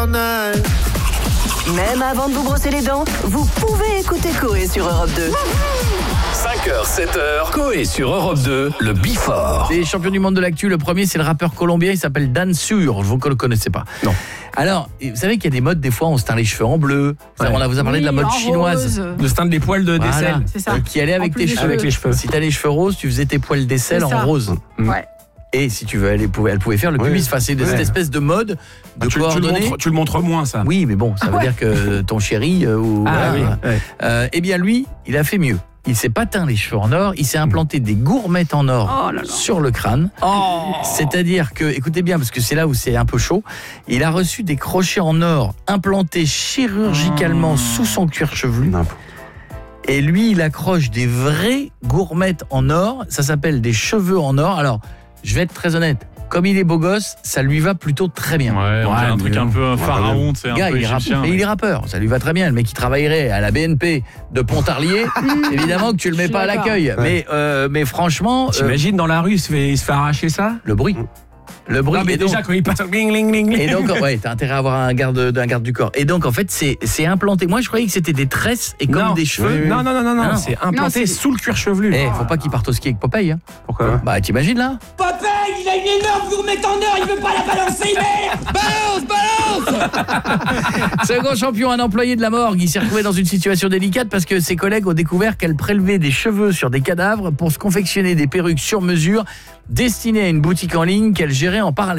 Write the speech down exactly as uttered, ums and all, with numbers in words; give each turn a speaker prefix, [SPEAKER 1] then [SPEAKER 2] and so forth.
[SPEAKER 1] Même avant de vous brosser les dents, vous pouvez écouter Coé sur Europe deux.
[SPEAKER 2] cinq heures, sept heures, Coé sur Europe deux, le Before.
[SPEAKER 3] Les champions du monde de l'actu, le premier c'est le rappeur colombien, il s'appelle Dan Sur, vous ne le connaissez pas.
[SPEAKER 4] Non.
[SPEAKER 3] Alors, vous savez qu'il y a des modes, des fois on se teint les cheveux en bleu,
[SPEAKER 4] Ouais.
[SPEAKER 3] on vous a parlé
[SPEAKER 5] Oui,
[SPEAKER 3] de la mode
[SPEAKER 5] en
[SPEAKER 3] chinoise.
[SPEAKER 5] rose.
[SPEAKER 4] De se teindre les poils de
[SPEAKER 3] Voilà.
[SPEAKER 4] d'aisselle.
[SPEAKER 5] C'est ça.
[SPEAKER 3] Euh, qui allait avec
[SPEAKER 5] En plus
[SPEAKER 3] tes
[SPEAKER 5] des
[SPEAKER 3] cheveux.
[SPEAKER 4] Avec les cheveux.
[SPEAKER 3] Si t'as les cheveux roses, tu faisais tes poils d'aisselle
[SPEAKER 5] C'est
[SPEAKER 3] en
[SPEAKER 5] ça.
[SPEAKER 3] rose.
[SPEAKER 5] Ouais.
[SPEAKER 3] Et si tu veux, elle pouvait, elle pouvait faire le
[SPEAKER 4] Ouais.
[SPEAKER 3] pubis. Enfin, c'est de
[SPEAKER 4] Ouais.
[SPEAKER 3] cette espèce de mode de
[SPEAKER 4] Tu, tu le
[SPEAKER 3] coordonnées.
[SPEAKER 4] montres, tu le montres moins, ça.
[SPEAKER 3] Oui, mais bon, ça veut
[SPEAKER 5] Ouais.
[SPEAKER 3] dire que ton chéri euh, ou
[SPEAKER 4] Ah
[SPEAKER 3] voilà,
[SPEAKER 4] oui.
[SPEAKER 3] euh,
[SPEAKER 4] Ouais.
[SPEAKER 3] euh, eh bien lui, il a fait mieux. Il s'est pas teint les cheveux en or, il s'est implanté des gourmettes en or
[SPEAKER 5] Oh là là.
[SPEAKER 3] sur le crâne.
[SPEAKER 5] Oh.
[SPEAKER 3] C'est-à-dire que, écoutez bien, parce que c'est là où c'est un peu chaud, il a reçu des crochets en or implantés chirurgicalement sous son cuir chevelu. Et lui, il accroche des vraies gourmettes en or. Ça s'appelle des cheveux en or. Alors, je vais être très honnête. Comme il est beau gosse, ça lui va plutôt très bien.
[SPEAKER 6] Ouais, on
[SPEAKER 4] Ouais,
[SPEAKER 6] dirait un truc
[SPEAKER 4] mais-
[SPEAKER 6] un peu
[SPEAKER 4] ouais,
[SPEAKER 6] pharaon, c'est
[SPEAKER 3] Le
[SPEAKER 6] un
[SPEAKER 3] gars,
[SPEAKER 6] peu
[SPEAKER 3] il est,
[SPEAKER 6] égyptien.
[SPEAKER 3] rappeur, et il est rappeur, ça lui va très bien. Le mec qui travaillerait à la B N P de Pontarlier, évidemment que tu le
[SPEAKER 5] Je
[SPEAKER 3] mets
[SPEAKER 5] suis
[SPEAKER 3] pas à
[SPEAKER 5] d'accord.
[SPEAKER 3] l'accueil. Mais, euh, mais franchement, euh,
[SPEAKER 4] T'imagines dans la rue, il se fait, il se fait arracher ça.
[SPEAKER 3] le bruit. Le bruit.
[SPEAKER 4] Non, mais
[SPEAKER 3] et donc,
[SPEAKER 4] déjà, quand il passe, bling, bling, bling,
[SPEAKER 3] et
[SPEAKER 4] bling.
[SPEAKER 3] donc, ouais, t'as intérêt à avoir un garde, un garde du corps. Et donc, en fait, c'est, c'est implanté. Moi, je croyais que c'était des tresses et comme
[SPEAKER 4] Non.
[SPEAKER 3] des cheveux.
[SPEAKER 4] Non, non, non, non, non,
[SPEAKER 3] Non.
[SPEAKER 4] c'est implanté
[SPEAKER 5] Non, c'est-
[SPEAKER 4] sous le cuir chevelu.
[SPEAKER 3] Eh, faut pas qu'il parte au ski avec Popeye. Hein.
[SPEAKER 4] Pourquoi?
[SPEAKER 3] Bah, t'imagines là?
[SPEAKER 7] Popeye, il a une énorme gourmette en or, il veut pas la balancer, merde. Balance, balance.
[SPEAKER 3] Second champion, un employé de la morgue. Il s'est retrouvé dans une situation délicate parce que ses collègues ont découvert qu'elle prélevait des cheveux sur des cadavres pour se confectionner des perruques sur mesure destinées à une boutique en ligne qu'elle gérait en parallèle.